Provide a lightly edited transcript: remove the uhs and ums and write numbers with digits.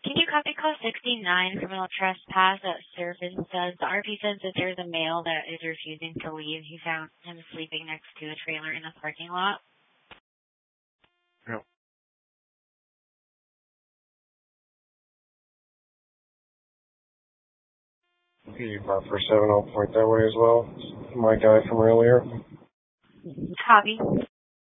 Can you copy call 69 criminal trespass at Service says the RP says that there's a male that is refusing to leave. He found him sleeping next to a trailer in a parking lot. Yep. Can you for 7, I'll point that way as well. My guy from earlier. Copy.